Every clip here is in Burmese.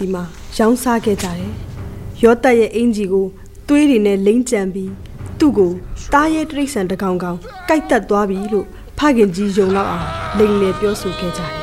စီမှာရောင်းစားခဲ့ကြတယ်။ယောသတ်ရဲ့အင်ဂျီကိုသွေးတွေနဲ့လိမ့်ကြံပြီးသူ့ကိုတားရဲတိရစ္ဆာန်တကောင်ကောင်ကိုက်တက်သွားပြီလို့ဖခင်ကြီးယုံလောက်အောင်လိန်လေပြောဆိုခဲ့ကြတယ်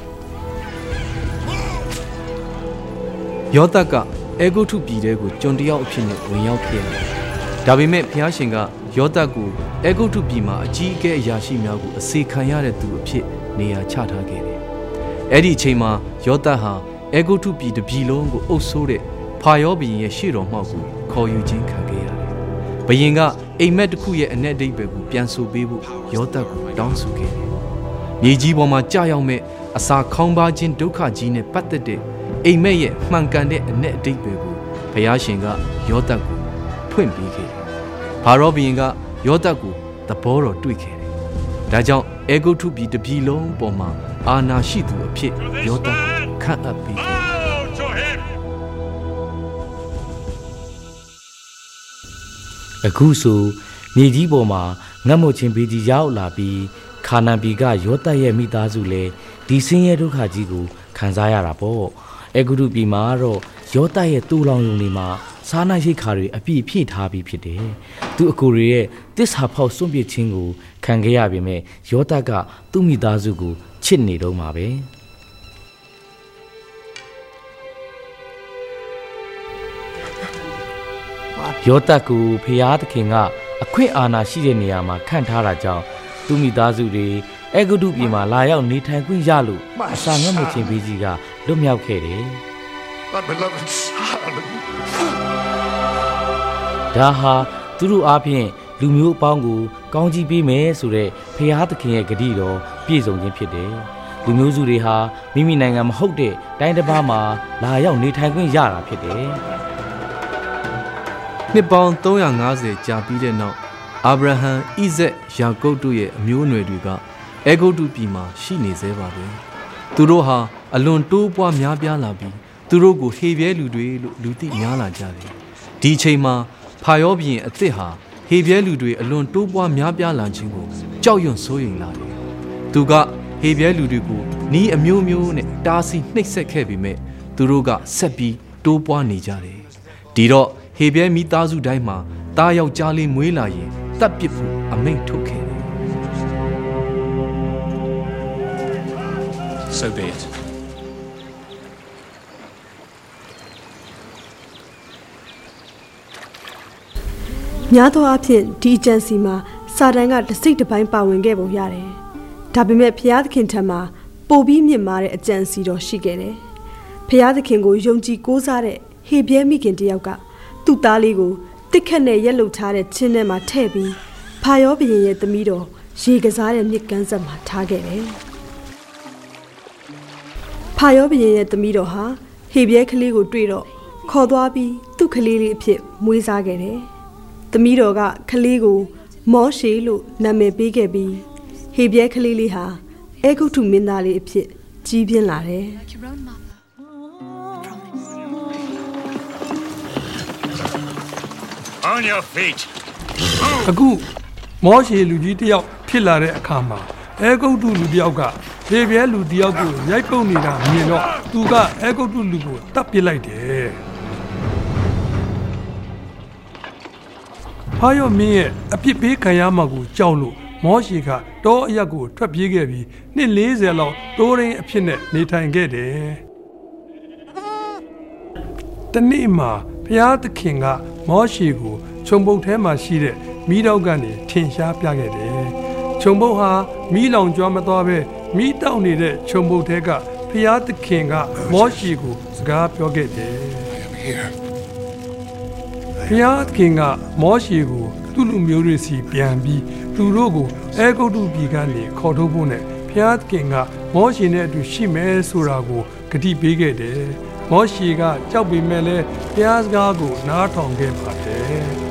။ယောသတ်ကအဲဂုတ္တုပြည်ထဲကိုကျွန်တယောက်အဖြစ်နဲ့ဝင်ရောက်ခဲ့တယ်။ဒါပေမဲ့ဘုရားရှင်ကယောသတ်ကိုအဲဂုတ္တုပြည်မှာအကြီးအကဲအရာရှိများကိုအစေခံရတဲ့သူအဖြစ်နေရာချထားခဲ့တယ်။အဲ့ဒီအချိန်မှာယောသတ်ဟာအဲဂုတ္တုပြည်တစ်ပြည်လုံးကိုအုပ်စိုးတဲ့ဖာရောဘုရင်ရဲ့ရှေ့တော်မှောက်ကိုခေါ်ယူခြင်းခံခဲ့ရတယ်။ဘုရင်ကအိမ်မက်တစ်ခုရဲ့အ내အဓိပ္ပာယ်ကိုပြန်ဆိုပေးဖို့ယောသတ်ကိုတောင်းဆိုခဲ့တယ်။မြေကြီးပေါ်မှာကြာရောက်မဲ့အစာခေါင်းပါခြင်းဒုက္ခကြီးနဲ့ပတ်သက်တဲ့အိမ်မက်ရဲ့မှန်ကန်တဲ့အ내အဓိပ္ပာယ်ကိုဘုရားရှင်ကယောသတ်ကိုဖွင့်ပေးခဲ့တယ်။ဖာရောဘုရင်ကယောသတ်ကိုသဘောတော်တွေ့ခဲ့တယ်။ဒါကြောင့်အဲဂုတ္တုပြည်တစ်ပြည်လုံးပေါ်မှာအာဏာရှိသူအဖြစ်ယောသတ်ကိုခန့်အပ်ပေးခဲ့တယ်။အခုဆိုမြေကြီးပေါ်မှာငတ်မွတ်ခြင်းဘေးကြီးရောက်လာပြီးခါနာန်ပြည်ကယောသတ်ရဲ့မိသားစုလည်းဒီဆင်းရဲဒုက္ခကြီးကိုခံစားရတာပေါ့။အဲဂုတ္တုပြည်မှာတော့ယောသတ်ရဲ့တူလောင်ယုံတွေမှာစားနပ်ရိက္ခာတွေအပြည့်ဖြည့်ထားပြီးဖြစ်တယ်။သူအကိုတွေရဲ့တစ္ဆာဖောက်စွန့်ပစ်ခြင်းကိုခံခဲ့ရပေမဲ့ယောသတ်ကသူ့မိသားစုကိုချစ်နေတော့မှာပဲ။ယောသတ်ကိုဖျားသခင်ကအခွင့်အာဏာရှိတဲ့နေရာမှာခန့်ထားတာကြောင့်သူမိသားစုတွေအဲဂုတ္တုပြည်မှာလာရောက်နေထိုင်ခွင့်ရလို့အစာငတ်မွတ်ခြင်းဘေးကြီးကလွတ်မြောက်ခဲ့တယ်။ဒါဟာသူတို့အားဖြင့်လူမျိုးအပေါင်းကိုကောင်းကြီးပေးမယ်ဆိုတဲ့ဖျားသခင်ရဲ့ဂရုတော်ပြည့်စုံခြင်းဖြစ်တယ်။လူမျိုးစုတွေဟာမိမိနိုင်ငံမဟုတ်တဲ့တိုင်းတစ်ပါးမှာလာရောက်နေထိုင်ခွင့်ရတာဖြစ်တယ်။နှစ်ပေါင်း350ကြာပြီးတဲ့နောက်အာဗြဟံဣဇက်ယာကုပ်တို့ရဲ့အမျိုးအနွယ်တွေကအဲဂုတ္တုပြည်မှာရှိနေသေးပါပဲ။သူတို့ဟာအလွန်တိုးပွားများပြားလာပြီးသူတို့ကိုဟေပြဲလူတွေလို့လူသိများလာကြတယ်။ဒီအချိန်မှာဖာရောဘုရင်အသစ်ဟာဟေပြဲလူတွေအလွန်တိုးပွားများပြားလာခြင်းကိုကြောက်ရွံ့စိုးရိမ်လာတယ်။သူကဟေပြဲလူတွေကိုနီးအမျိုးမျိုးနဲ့တားဆီးနှိပ်စက်ခဲ့ပေမဲ့သူတို့ကဆက်ပြီးတိုးပွားနေကြတယ်။ဒီတော့ဟေပြဲမိသားစုတိုင်းမှာတားယောက်ျားလေးမွေးလာရင်တပ်ပစ်ဖို့အမိန့်ထုတ်ခဲ့တယ်။ So be it. များသောအားဖြင့်ဒီအကြံစီမှာစာတန်ကတစ်စိတ်တစ်ပိုင်းပါဝင်ခဲ့ပုံရတယ်။ဒါပေမဲ့ဘုရားသခင်ထံမှာပိုပြီးမြင့်မားတဲ့အကြံစီတော်ရှိခဲ့တယ်။ဘုရားသခင်ကိုယုံကြည်ကိုးစားတဲ့ဟေပြဲမိခင်တယောက်ကသူ့သားလေးကိုတစ်ခက်နဲ့ရက်လုထားတဲ့ချင်းထဲမှာထည့်ပြီးဖာရောဘုရင်ရဲ့သမီးတော်ရေကစားတဲ့မြစ်ကမ်းဆက်မှာထားခဲ့တယ်။ဖာရောဘုရင်ရဲ့သမီးတော်ဟာဟေပြဲကလေးကိုတွေ့တော့ခေါ်သွားပြီးသူ့ကလေးလေးအဖြစ်မွေးစားခဲ့တယ်။သမီးတော်ကကလေးကိုမောရှေလို့နာမည်ပေးခဲ့ပြီးဟေပြဲကလေးလေးဟာအဲဂုတ္တုမင်းသားလေးအဖြစ်ကြီးပြင်းလာတယ်။ On your feet. အခုမောရှေလူကြီးတယောက်ဖြစ်လာတဲ့အခါမှာအဲဂုတ္တုလူတယောက်ကဟေပြဲလူတယောက်ကိုရိုက်ပုတ်နေတာမြင်တော့သူကအဲဂုတ္တုလူကိုတပ်ပစ်လိုက်တယ်။ဖာရောမင်းရဲ့အပြစ်ပေးခံရမှာကိုကြောက်လို့မောရှေကတောအရက်ကိုထွက်ပြေးခဲ့ပြီးနှစ်40လောက်တိုးရင်းအဖြစ်နဲ့နေထိုင်ခဲ့တယ်။တနေ့မှာဘုရားသခင်ကမောရှေကိုခြုံပုတ်ထဲမှာရှိတဲ့မီးတောက်ကနေထင်ရှားပြခဲ့တယ်။ခြုံပုတ်ဟာမီးလောင်ကျွမ်းမသွားပဲမီးတောက်နေတဲ့ခြုံပုတ်ထဲကဘုရားသခင်ကမောရှေကိုစကားပြောခဲ့တယ်။ဘုရားသခင်ကမောရှေကိုသူ့လူမျိုးတွေစီပြန်ပြီးသူတို့ကိုအဲဂုတ္တုပြည်ကနေခေါ်ထုတ်ဖို့နဲ့ဘုရားသခင်ကမောရှေနဲ့အတူရှိမယ်ဆိုတာကိုဂတိပေးခဲ့တယ်။မောရှေကကြောက်ပေမဲ့လည်းဘုရားစကားကိုနားထောင်ခဲ့ပါတယ်။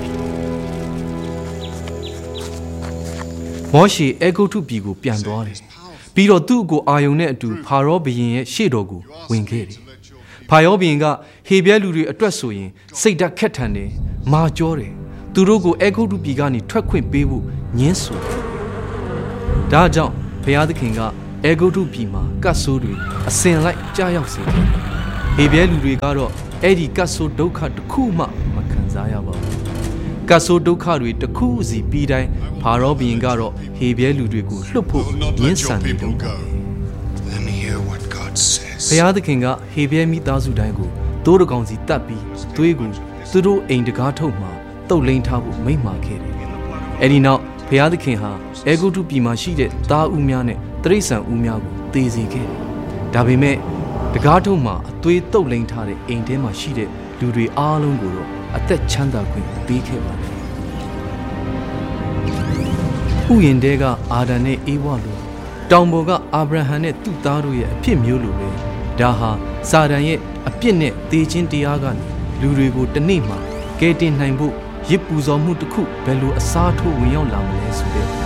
မောရှေအဲဂုတ္တုပြည်ကိုပြန်သွားတယ်။ပြီးတော့သူ့ကိုအာယုန်နဲ့အတူဖာရောဘုရင်ရဲ့ရှေ့တော်ကိုဝင်ခဲ့တယ်။ဖာရောဘုရင်ကဟေပြဲလူတွေအတွက်ဆိုရင်စိတ်ဓာတ်ခက်ထန်တယ်၊မာကြောတယ်။သူတို့ကိုအဲဂုတ္တုပြည်ကနေထွက်ခွင့်ပေးဖို့ညှင်းဆိုတယ်။ဒါကြောင့်ဘုရားသခင်ကအဲဂုတ္တုပြည်မှာကတ်ဆိုးတွေအစင်လိုက်ကြားရောက်စေတယ်။ဟေဘဲလူတွေကတော့အဲ့ဒီကတ်ဆိုးဒုက္ခတစ်ခုမှမခံစားရပါဘူးကတ်ဆိုးဒုက္ခတွေတစ်ခုစီပြီးတိုင်းဖာရောဘုရင်ကတော့ဟေဘဲလူတွေကိုလွတ်ဖို့ရင်းဆန်နေတော့ဘုရားသခင်ကဟေဘဲမိသားစုတိုင်းကိုတိုးတကောင်စီတတ်ပြီးသွေးကိုသူတို့အိမ်တကားထုတ်မှာတုတ်လိန်ထားဖို့မိန့်မာခဲ့တယ်အဲ့ဒီနောက်ဘုရားသခင်ဟာအေဂုတ္တုပြည်မှာရှိတဲ့သားဦးများနဲ့တိရစ္ဆာန်ဦးများကိုသေစေခဲ့တယ်ဒါပေမဲ့တကားထုတ်မှာအသွေးတုတ်လိန်ထားတဲ့အိမ်ထဲမှာရှိတဲ့လူတွေအားလုံးကိုတော့အသက်ချမ်းသာခွင့်ပေးခဲ့ပါတယ်ဥယျာဉ်တဲကအာဒံနဲ့အေဝါလိုတောင်ပေါ်ကအာဗြဟံနဲ့သူ့သားတို့ရဲ့အဖြစ်မျိုးလိုပဲဒါဟာစာတန်ရဲ့အပြစ်နဲ့သေခြင်းတရားကနေလူတွေကိုတစ်နေ့မှာကယ်တင်နိုင်ဖို့ရစ်ပူဇော်မှုတစ်ခုဘယ်လိုအစားထိုးဝင်ရောက်လာမလဲဆိုတဲ့